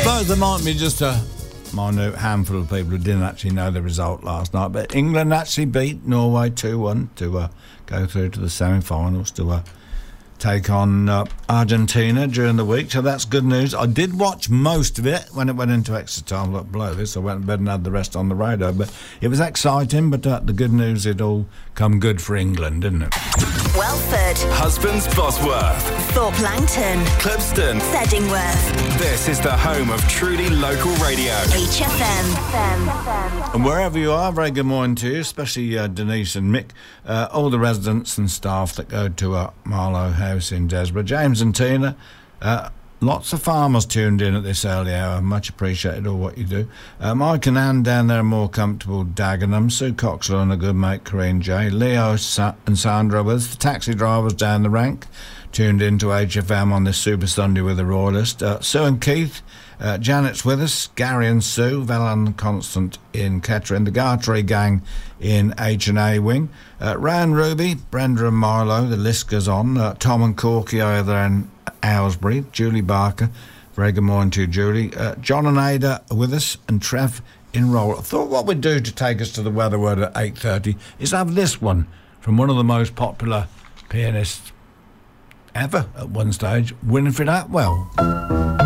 suppose there might be just a minute handful of people who didn't actually know the result last night, but England actually beat Norway 2-1 to go through to the semi-finals to take on Argentina during the week, so that's good news. I did watch most of it when it went into extra time. Look, blow this, I went to bed and had the rest on the radio, but it was exciting. But the good news, it all come good for England, didn't it? Welford, Husbands Bosworth, Thorpe Langton, Clipston, Seddingworth. This is the home of truly local radio. HFM. And wherever you are, very good morning to you, especially Denise and Mick, all the residents and staff that go to Marlow House in Desborough, James and Tina, lots of farmers tuned in at this early hour. Much appreciated all what you do. Mike and Anne down there, more comfortable, Dagenham, Sue Coxwell and a good mate, Corinne J, Leo and Sandra with us, the taxi drivers down the rank, tuned in to HFM on this Super Sunday with the Royalist. Sue and Keith, Janet's with us, Gary and Sue, Velan and Constant in Kettering, the Gartree gang in H&A Wing, Ryan Ruby, Brenda and Milo, the list goes on, Tom and Corky over there in Aylesbury, Julie Barker, very good morning to you, Julie, John and Ada are with us, and Trev in Roll. I thought what we'd do to take us to the weather word at 8:30 is have this one from one of the most popular pianists ever at one stage, Winifred Atwell.